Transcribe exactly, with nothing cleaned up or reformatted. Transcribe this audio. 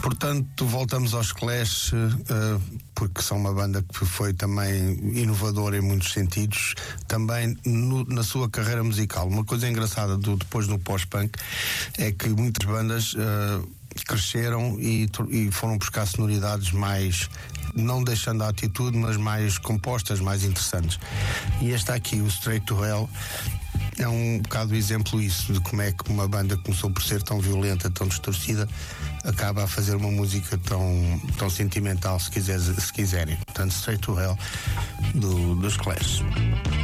Portanto, voltamos aos Clash, uh, porque são uma banda que foi também inovadora em muitos sentidos, também no, na sua carreira musical. Uma coisa engraçada do, depois no pós-punk é que muitas bandas uh, cresceram e, e foram buscar sonoridades mais, não deixando a atitude, mas mais compostas, mais interessantes. E este aqui, o Straight to Hell, é um bocado exemplo isso, de como é que uma banda começou por ser tão violenta, tão distorcida, acaba a fazer uma música tão, tão sentimental, se, quiser, se quiserem. Portanto, Straight to Hell do, dos Clash.